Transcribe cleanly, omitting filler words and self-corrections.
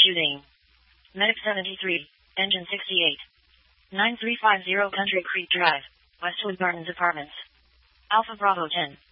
shooting. Medic 73, engine 68. 9350 Country Creek Drive, Westwood Gardens Apartments. Alpha Bravo 10.